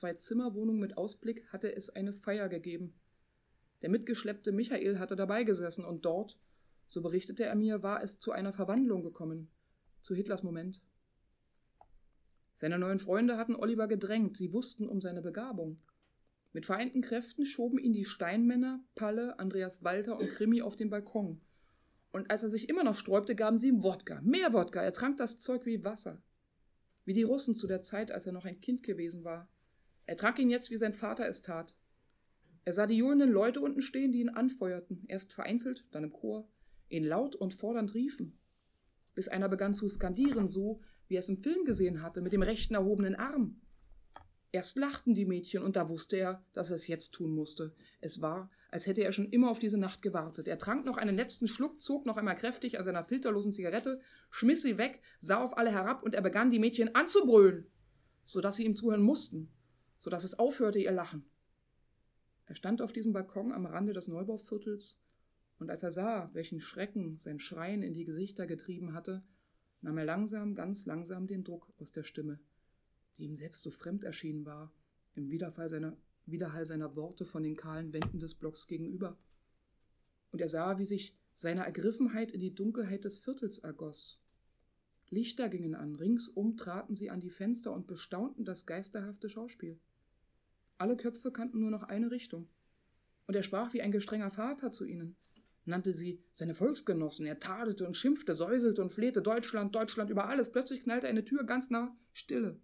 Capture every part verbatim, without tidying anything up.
Zwei-Zimmer-Wohnung mit Ausblick hatte es eine Feier gegeben. Der mitgeschleppte Michael hatte dabei gesessen und dort, so berichtete er mir, war es zu einer Verwandlung gekommen, zu Hitlers Moment. Seine neuen Freunde hatten Oliver gedrängt, sie wussten um seine Begabung. Mit vereinten Kräften schoben ihn die Steinmänner, Palle, Andreas Walter und Krimi auf den Balkon. Und als er sich immer noch sträubte, gaben sie ihm Wodka, mehr Wodka, er trank das Zeug wie Wasser. Wie die Russen zu der Zeit, als er noch ein Kind gewesen war. Er trank ihn jetzt, wie sein Vater es tat. Er sah die johlenden Leute unten stehen, die ihn anfeuerten, erst vereinzelt, dann im Chor, ihn laut und fordernd riefen. Bis einer begann zu skandieren, so wie er es im Film gesehen hatte, mit dem rechten erhobenen Arm. Erst lachten die Mädchen, und da wusste er, dass er es jetzt tun musste. Es war, als hätte er schon immer auf diese Nacht gewartet. Er trank noch einen letzten Schluck, zog noch einmal kräftig an seiner filterlosen Zigarette, schmiss sie weg, sah auf alle herab, und er begann, die Mädchen anzubrüllen, sodass sie ihm zuhören mussten, sodass es aufhörte, ihr Lachen. Er stand auf diesem Balkon am Rande des Neubauviertels, und als er sah, welchen Schrecken sein Schreien in die Gesichter getrieben hatte, nahm er langsam, ganz langsam den Druck aus der Stimme, die ihm selbst so fremd erschienen war, im Widerhall seiner, Widerhall seiner Worte von den kahlen Wänden des Blocks gegenüber. Und er sah, wie sich seine Ergriffenheit in die Dunkelheit des Viertels ergoss. Lichter gingen an, ringsum traten sie an die Fenster und bestaunten das geisterhafte Schauspiel. Alle Köpfe kannten nur noch eine Richtung. Und er sprach wie ein gestrenger Vater zu ihnen, nannte sie seine Volksgenossen, er tadelte und schimpfte, säuselte und flehte, Deutschland, Deutschland über alles. Plötzlich knallte eine Tür ganz nah, Stille.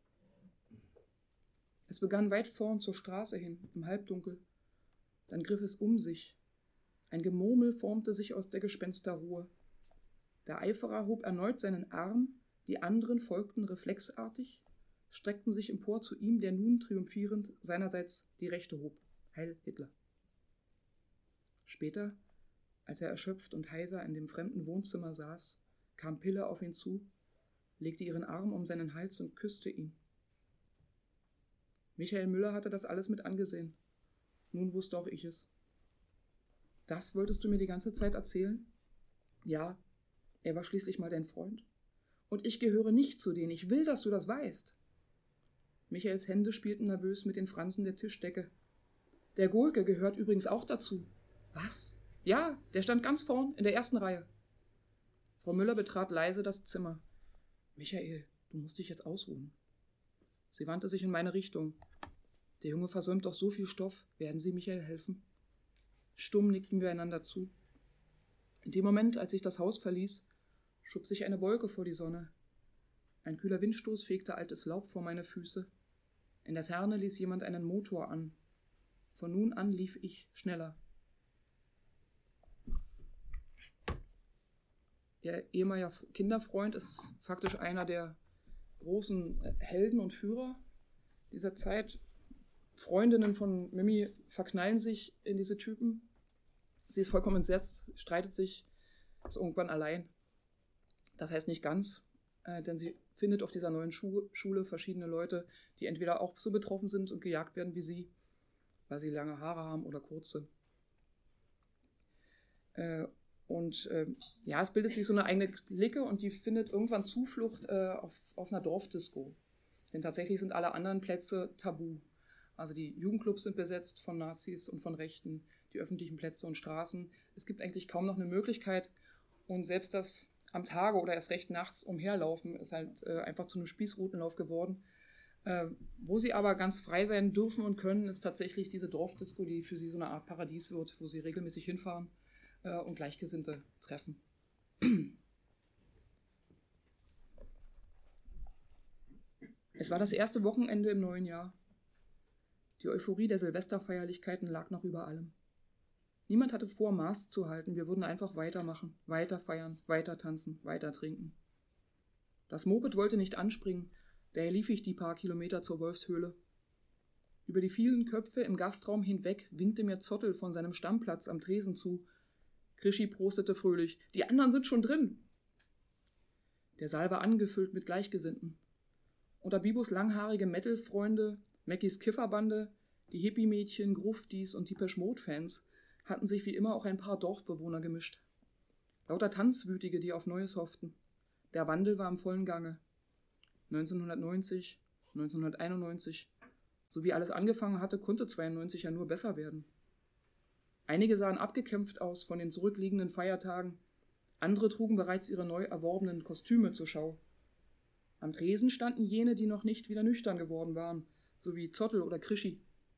Es begann weit vorn zur Straße hin, im Halbdunkel. Dann griff es um sich. Ein Gemurmel formte sich aus der Gespensterruhe. Der Eiferer hob erneut seinen Arm, die anderen folgten reflexartig, streckten sich empor zu ihm, der nun triumphierend seinerseits die Rechte hob. Heil Hitler. Später, als er erschöpft und heiser in dem fremden Wohnzimmer saß, kam Pille auf ihn zu, legte ihren Arm um seinen Hals und küsste ihn. Michael Müller hatte das alles mit angesehen. Nun wusste auch ich es. Das wolltest du mir die ganze Zeit erzählen? Ja, er war schließlich mal dein Freund. Und ich gehöre nicht zu denen. Ich will, dass du das weißt. Michaels Hände spielten nervös mit den Fransen der Tischdecke. Der Gohlke gehört übrigens auch dazu. Was? Ja, der stand ganz vorn, in der ersten Reihe. Frau Müller betrat leise das Zimmer. Michael, du musst dich jetzt ausruhen. Sie wandte sich in meine Richtung. Der Junge versäumt doch so viel Stoff. Werden Sie Michael helfen? Stumm nickten wir einander zu. In dem Moment, als ich das Haus verließ, schob sich eine Wolke vor die Sonne. Ein kühler Windstoß fegte altes Laub vor meine Füße. In der Ferne ließ jemand einen Motor an. Von nun an lief ich schneller. Ihr ehemaliger Kinderfreund ist faktisch einer der großen Helden und Führer dieser Zeit. Freundinnen von Mimi verknallen sich in diese Typen. Sie ist vollkommen entsetzt, streitet sich, ist irgendwann allein. Das heißt nicht ganz, äh, denn sie findet auf dieser neuen Schu- Schule verschiedene Leute, die entweder auch so betroffen sind und gejagt werden wie sie, weil sie lange Haare haben oder kurze. Äh, und äh, ja, es bildet sich so eine eigene Clique und die findet irgendwann Zuflucht äh, auf, auf einer Dorfdisco. Denn tatsächlich sind alle anderen Plätze tabu. Also die Jugendclubs sind besetzt von Nazis und von Rechten, die öffentlichen Plätze und Straßen. Es gibt eigentlich kaum noch eine Möglichkeit. Und selbst das am Tage oder erst recht nachts umherlaufen ist halt äh, einfach zu einem Spießrutenlauf geworden. Äh, wo sie aber ganz frei sein dürfen und können, ist tatsächlich diese Dorfdisco, die für sie so eine Art Paradies wird, wo sie regelmäßig hinfahren äh, und Gleichgesinnte treffen. Es war das erste Wochenende im neuen Jahr. Die Euphorie der Silvesterfeierlichkeiten lag noch über allem. Niemand hatte vor, Maß zu halten. Wir würden einfach weitermachen, weiter feiern, weiter tanzen, weiter trinken. Das Moped wollte nicht anspringen, daher lief ich die paar Kilometer zur Wolfshöhle. Über die vielen Köpfe im Gastraum hinweg winkte mir Zottel von seinem Stammplatz am Tresen zu. Krischi prostete fröhlich. Die anderen sind schon drin. Der Saal war angefüllt mit Gleichgesinnten. Unter Bibos langhaarige Metal-Freunde, Mackies Kifferbande, die Hippie-Mädchen, Gruftis und Depeche Mode-Fans hatten sich wie immer auch ein paar Dorfbewohner gemischt. Lauter Tanzwütige, die auf Neues hofften. Der Wandel war im vollen Gange. neunzehnhundertneunzig, neunzehnhunderteinundneunzig, So wie alles angefangen hatte, konnte zweiundneunzig ja nur besser werden. Einige sahen abgekämpft aus von den zurückliegenden Feiertagen, andere trugen bereits ihre neu erworbenen Kostüme zur Schau. Am Tresen standen jene, die noch nicht wieder nüchtern geworden waren, so wie Zottel oder Krischi.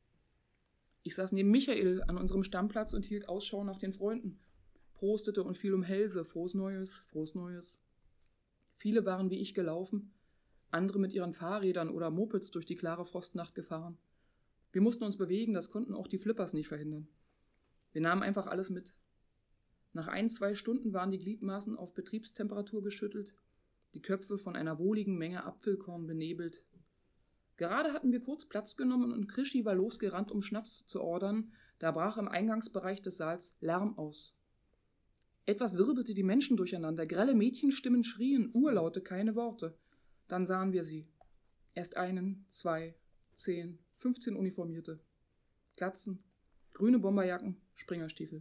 Ich saß neben Michael an unserem Stammplatz und hielt Ausschau nach den Freunden, prostete und fiel um Hälse, frohes Neues, frohes Neues. Viele waren wie ich gelaufen, andere mit ihren Fahrrädern oder Mopeds durch die klare Frostnacht gefahren. Wir mussten uns bewegen, das konnten auch die Flippers nicht verhindern. Wir nahmen einfach alles mit. Nach ein, zwei Stunden waren die Gliedmaßen auf Betriebstemperatur geschüttelt, die Köpfe von einer wohligen Menge Apfelkorn benebelt. Gerade hatten wir kurz Platz genommen und Krischi war losgerannt, um Schnaps zu ordern, da brach im Eingangsbereich des Saals Lärm aus. Etwas wirbelte die Menschen durcheinander, grelle Mädchenstimmen schrien, urlaute, keine Worte. Dann sahen wir sie. Erst einen, zwei, zehn, fünfzehn Uniformierte. Glatzen, grüne Bomberjacken, Springerstiefel.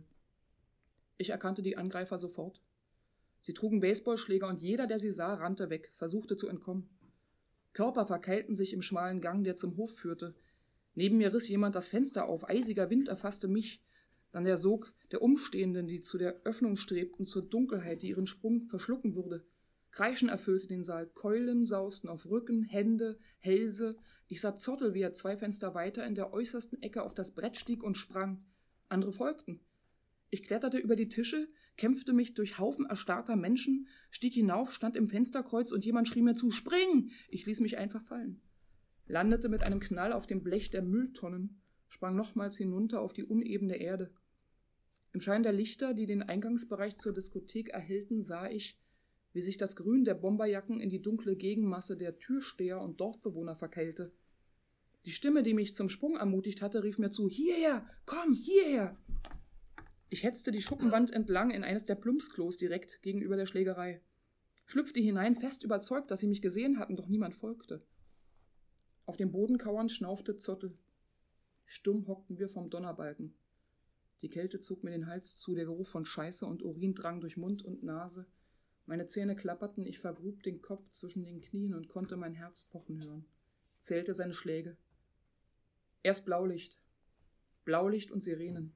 Ich erkannte die Angreifer sofort. Sie trugen Baseballschläger und jeder, der sie sah, rannte weg, versuchte zu entkommen. Körper verkeilten sich im schmalen Gang, der zum Hof führte. Neben mir riss jemand das Fenster auf, eisiger Wind erfasste mich, dann der Sog der Umstehenden, die zu der Öffnung strebten, zur Dunkelheit, die ihren Sprung verschlucken würde. Kreischen erfüllte den Saal, Keulen sausten auf Rücken, Hände, Hälse. Ich sah Zottel, wie er zwei Fenster weiter in der äußersten Ecke auf das Brett stieg und sprang. Andere folgten. Ich kletterte über die Tische, kämpfte mich durch Haufen erstarrter Menschen, stieg hinauf, stand im Fensterkreuz und jemand schrie mir zu, »Spring!« Ich ließ mich einfach fallen. Landete mit einem Knall auf dem Blech der Mülltonnen, sprang nochmals hinunter auf die unebene Erde. Im Schein der Lichter, die den Eingangsbereich zur Diskothek erhellten, sah ich, wie sich das Grün der Bomberjacken in die dunkle Gegenmasse der Türsteher und Dorfbewohner verkeilte. Die Stimme, die mich zum Sprung ermutigt hatte, rief mir zu, »Hierher! Komm, hierher!« Ich hetzte die Schuppenwand entlang in eines der Plumpsklos direkt gegenüber der Schlägerei. Schlüpfte hinein, fest überzeugt, dass sie mich gesehen hatten, doch niemand folgte. Auf dem Boden kauernd schnaufte Zottel. Stumm hockten wir vom Donnerbalken. Die Kälte zog mir den Hals zu, der Geruch von Scheiße und Urin drang durch Mund und Nase. Meine Zähne klapperten, ich vergrub den Kopf zwischen den Knien und konnte mein Herz pochen hören. Zählte seine Schläge. Erst Blaulicht. Blaulicht und Sirenen.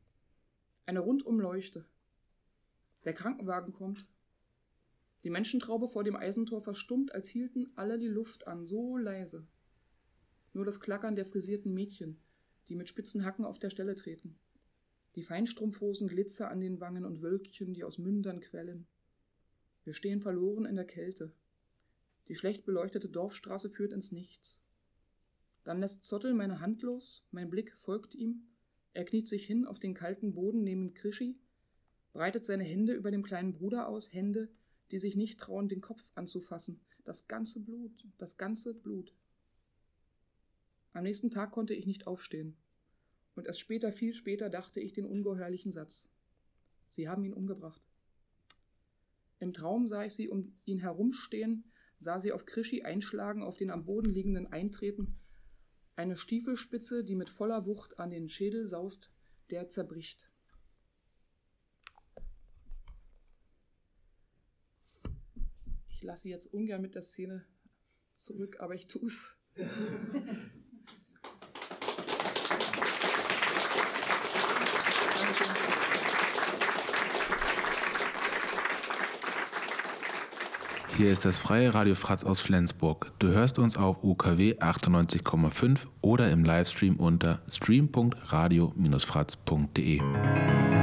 Eine Rundumleuchte. Der Krankenwagen kommt. Die Menschentraube vor dem Eisentor verstummt, als hielten alle die Luft an, so leise. Nur das Klackern der frisierten Mädchen, die mit spitzen Hacken auf der Stelle treten. Die Feinstrumpfhosen Glitzer an den Wangen und Wölkchen, die aus Mündern quellen. Wir stehen verloren in der Kälte. Die schlecht beleuchtete Dorfstraße führt ins Nichts. Dann lässt Zottel meine Hand los, mein Blick folgt ihm. Er kniet sich hin auf den kalten Boden neben Krischi, breitet seine Hände über dem kleinen Bruder aus, Hände, die sich nicht trauen, den Kopf anzufassen. Das ganze Blut, das ganze Blut. Am nächsten Tag konnte ich nicht aufstehen. Und erst später, viel später, dachte ich den ungeheuerlichen Satz. Sie haben ihn umgebracht. Im Traum sah ich sie um ihn herumstehen, sah sie auf Krischi einschlagen, auf den am Boden liegenden eintreten, eine Stiefelspitze, die mit voller Wucht an den Schädel saust, der zerbricht. Ich lasse sie jetzt ungern mit der Szene zurück, aber ich tu's. Hier ist das freie Radio Fratz aus Flensburg. Du hörst uns auf U K W achtundneunzig Komma fünf oder im Livestream unter stream punkt radio Bindestrich fratz punkt de.